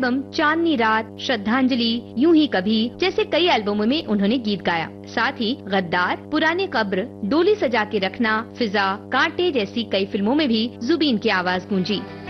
Album चांदनी रात, श्रद्धांजलि, यूं ही कभी जैसे कई एल्बमों में उन्होंने गीत गाया। साथ ही गद्दार, पुराने कब्र, डोली सजा के रखना, फिजा, कांटे जैसी कई फिल्मों में भी जुबीन की आवाज गूंजी।